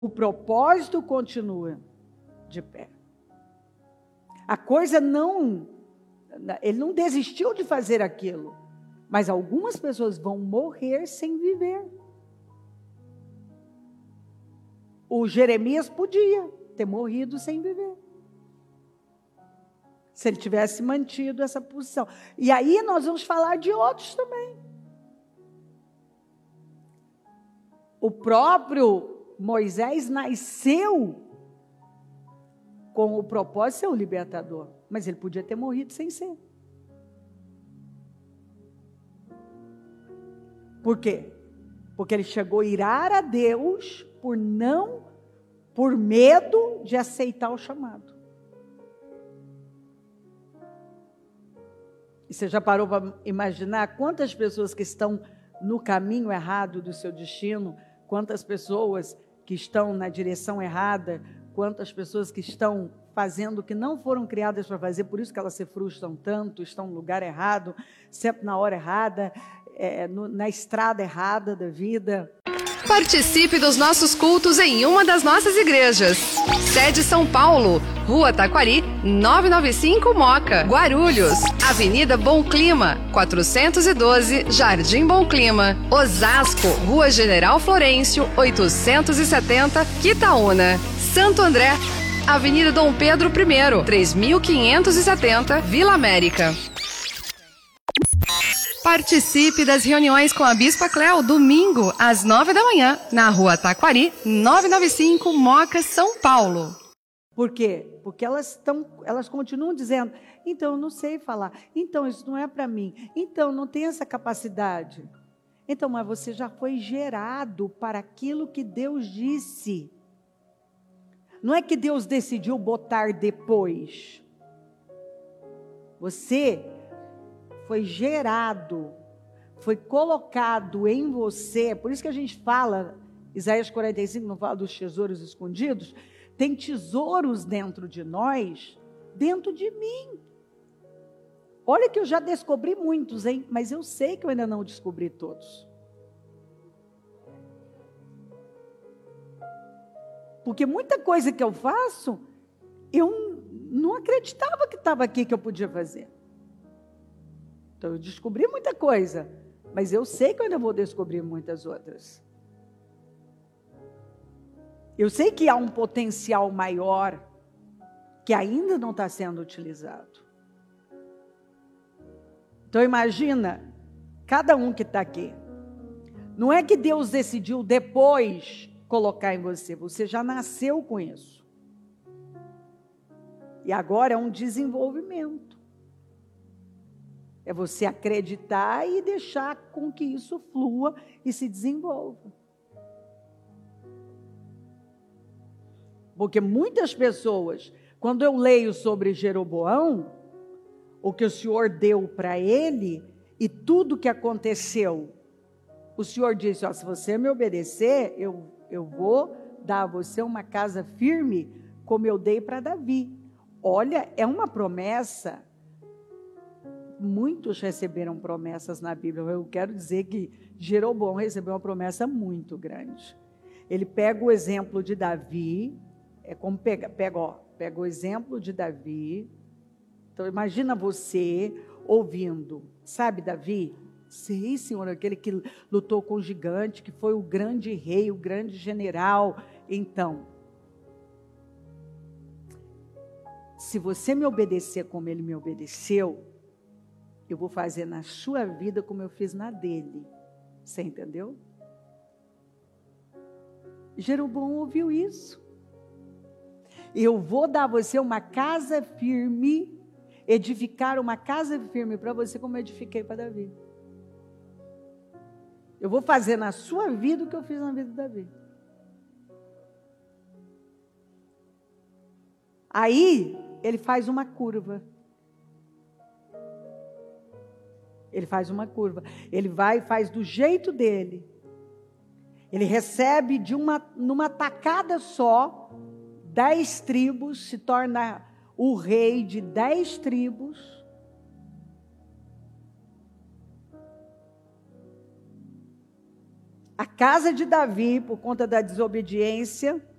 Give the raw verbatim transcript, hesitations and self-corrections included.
o propósito continua de pé. A coisa não, ele não desistiu de fazer aquilo, mas algumas pessoas vão morrer sem viver. O Jeremias podia ter morrido sem viver, se ele tivesse mantido essa posição. E aí nós vamos falar de outros também. O próprio Moisés nasceu com o propósito de ser o libertador, mas ele podia ter morrido sem ser. Por quê? Porque ele chegou a irar a Deus por não, por medo de aceitar o chamado. E você já parou para imaginar quantas pessoas que estão no caminho errado do seu destino, quantas pessoas que estão na direção errada, quantas pessoas que estão fazendo o que não foram criadas para fazer, por isso que elas se frustram tanto, estão no lugar errado, sempre na hora errada, é, no, na estrada errada da vida. Participe dos nossos cultos em uma das nossas igrejas. Sede São Paulo, Rua Taquari, novecentos e noventa e cinco Moca. Guarulhos, Avenida Bom Clima, quatrocentos e doze, Jardim Bom Clima. Osasco, Rua General Florencio, oitocentos e setenta, Quitaúna. Santo André, Avenida Dom Pedro I, três mil quinhentos e setenta, Vila América. Participe das reuniões com a Bispa Cléo, domingo, às nove da manhã, na Rua Taquari, novecentos e noventa e cinco, Moca, São Paulo. Por quê? Porque elas, tão, elas continuam dizendo, então eu não sei falar, então isso não é para mim, então não tem essa capacidade. Então, mas você já foi gerado para aquilo que Deus disse. Não é que Deus decidiu botar depois. Você foi gerado, foi colocado em você, por isso que a gente fala, Isaías quarenta e cinco não fala dos tesouros escondidos, tem tesouros dentro de nós, dentro de mim. Olha que eu já descobri muitos, hein? Mas eu sei que eu ainda não descobri todos. Porque muita coisa que eu faço, eu não acreditava que estava aqui que eu podia fazer. Então eu descobri muita coisa, mas eu sei que eu ainda vou descobrir muitas outras. Eu sei que há um potencial maior que ainda não está sendo utilizado. Então imagina, cada um que está aqui, não é que Deus decidiu depois colocar em você, você já nasceu com isso. E agora é um desenvolvimento. É você acreditar e deixar com que isso flua e se desenvolva. Porque muitas pessoas, quando eu leio sobre Jeroboão, o que o Senhor deu para ele e tudo que aconteceu, o Senhor disse, ó, se você me obedecer, eu, eu vou dar a você uma casa firme, como eu dei para Davi. Olha, é uma promessa. Muitos receberam promessas na Bíblia. Eu quero dizer que Jeroboão recebeu uma promessa muito grande. Ele pega o exemplo de Davi, é como pega, pega, ó, pega o exemplo de Davi. Então imagina você ouvindo, sabe Davi? Sei, Senhor, aquele que lutou com o gigante, que foi o grande rei, o grande general. Então, se você me obedecer como ele me obedeceu, eu vou fazer na sua vida como eu fiz na dele. Você entendeu? Jeroboão ouviu isso. Eu vou dar a você uma casa firme, edificar uma casa firme para você como eu edifiquei para Davi. Eu vou fazer na sua vida o que eu fiz na vida de Davi. Aí, ele faz uma curva. Ele faz uma curva. Ele vai e faz do jeito dele. Ele recebe de uma, numa tacada só, dez tribos, se torna o rei de dez tribos. A casa de Davi, por conta da desobediência,